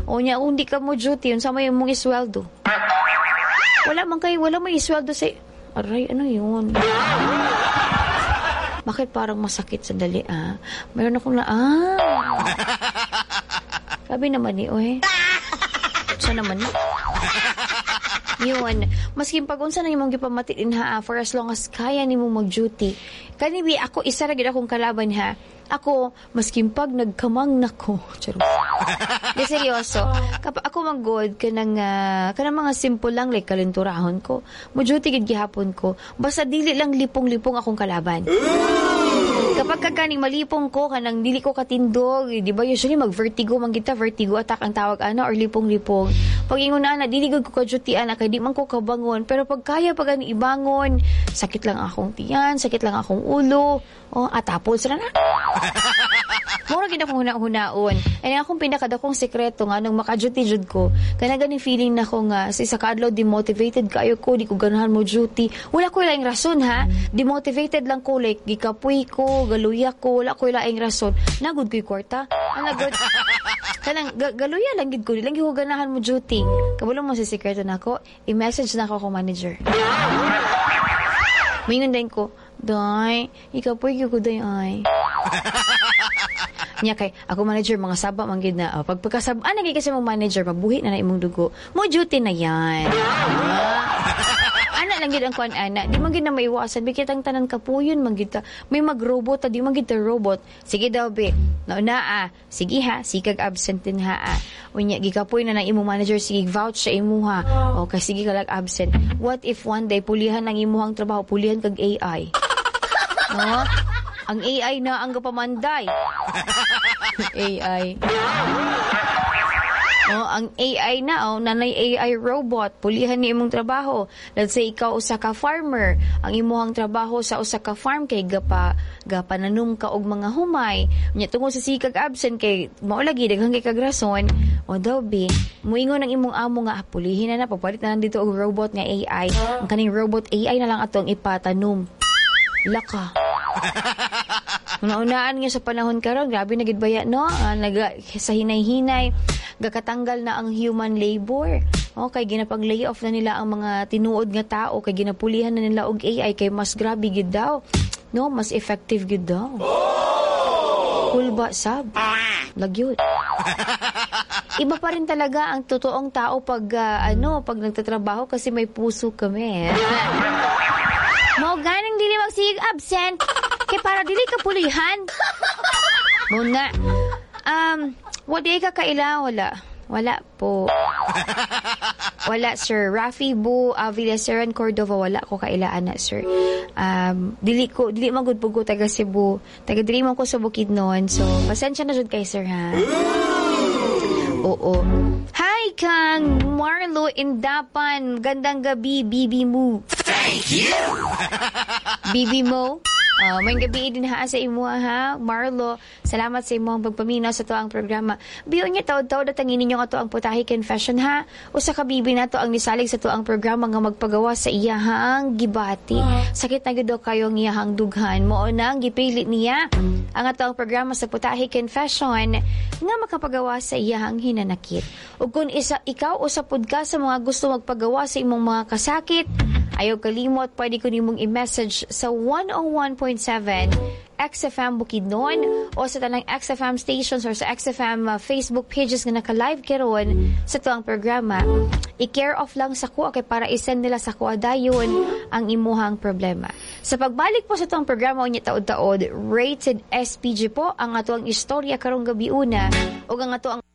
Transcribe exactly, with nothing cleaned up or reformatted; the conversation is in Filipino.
O nya, kung di ka mo duty, unsa may mong isweldo? Wala man kayo, wala may isweldo sa... Aray, ano yun? Bakit parang masakit sa dali, ah? Mayroon akong na... Ah! Sabi naman ni, oy. Saan naman ni? Yun. Maski pag unsa na imong gipamatilin ha, for as long as kaya nimo mag-duty. Kanibi, ako isa ra gid akong kalaban ha. Ako, maski pag nagkamang nako. Charo. Di seryoso. Kapag ako mag-good, kanang, uh, kanang mga simple lang, like kalinturahon ko, mo-duty gid gihapon ko, basta dili lang lipong-lipong akong kalaban. Kapag kaganing malipong ko, kanang dili ko katindog, di ba usually mag-vertigo, man kita, vertigo attack ang tawag, ano, or lipong-lipong. Pag ingon na, dili ko ka-duty, ana, kaya di man ko kabangon, pero pag kaya pag ani ibangon, sakit lang akong tiyan, sakit lang akong ulo, oh, atapol sila na. Mura gid akong huna-hunaon. Ay akong pinakadakong sekreto nga nung maka-duty-jud ko. Kana ganing feeling na ko nga sa isa ka adlaw demotivated kaayo ko, di ko ganahan mo duty. Wala ko laing rason ha. Demotivated lang ko, like gikapoy ko, galuya ko, wala ko laing rason. Nagud ko'y kwarta. Ana good. Kanang ga, galuya lang gid ko, di lang ko ganahan mo duty. Kabalo mo sa sekreto nako, i-message na ako ko manager. Mingon din ko, Day, ikapoy gyud ko day ay. Nya kay ako manager mga saba man gid na. Oh, pag pagkasab ana gid kasi mong manager mabuhi na na imong dugo. Mo duty na yan. Ana lang gid ang kuan ana. Di man gid na maiwasan bikitang tanan kapuyon man gid ta. May mag-robot ta di man gid ta robot. Sige daw be. Nauna ah. Sige ha, sikag absent din ha. Ah. Unya gikapoy na nang imong manager sige vouch sa imuha. Okay, sige ka lang absent. What if one day pulihan ang imuhang trabaho, pulihan kag A I? No? Ang A I na ang gapamanday. A I. Oh, ang A I na, oh, nanay A I robot, pulihan ni imong trabaho. Let's say ikaw usa ka farmer, ang imong trabaho sa usa ka farm kay gapa gapananom ka og mga humay. Nya tungod sa sikag absent kay mao lagi daghang kay kag rason, o daw bi, muingon ang imong amo nga ah, pulihin na na papalit na lang dito og robot nga A I. Ang kaning robot A I na lang atong ipatanom. Laka. Una-unaan nga sa panahon karon, grabe na gid baya no, uh, naga sa hinay-hinay gakatanggal na ang human labor. Okay, ginapag-lay off na nila ang mga tinuod nga tao, kay ginapulihan na nila og A I kay mas grabe gid daw. No, mas effective gid daw. Cool ba sab? Lagyot. Iba pa rin talaga ang totoong tao pag uh, ano, pag nagtatrabaho kasi may puso kami. Mo ganing dili magsig absent. Kaya para dili ka pulihan. Muna. Um, wala ka kaila, wala. Wala po. Wala, sir. Rafi Bu, Avila Seran Cordova, wala ko kailaan na, sir. Um, dili ko, dili magud po ko taga Cebu. Taga dili mo ko sa Bukidnon. So, pasensya na jud kay sir, ha? Oo. Hi, Kang Marlo Indapan. Gandang gabi, Bibi Mo. Thank you! Bibi Mo. Uh, may gabi din ha sa imo ha, Marlo. Salamat sa imo ang pagpaminaw sa tuang programa. Biyo niya taod-taod at anginin niyo nga to ang putahi confession ha. Usa ka bibi na to ang nisalig sa tuang programa nga magpagawa sa iyahang gibati. Sakit na gid kayo ang iyahang dughan. Mao na ang gipilit niya ang atong programa sa putahi confession nga makapagawa sa iyahang hinanakit. Ug kung isa ikaw usapod ka sa mga gusto magpagawa sa imong mga kasakit, ayaw kalimot, pwede ko nimong i-message sa one oh one point seven X F M Bukidnon o sa tanang X F M stations or sa X F M uh, Facebook pages nga naka-live karon sa tuang programa. I-care off lang sa kuha kay para isend nila sa kuha dayon ang imuhang problema. Sa pagbalik po sa tuang programa unya taod-taod, rated S P G po ang atuang istorya karong gabi una o ang atuang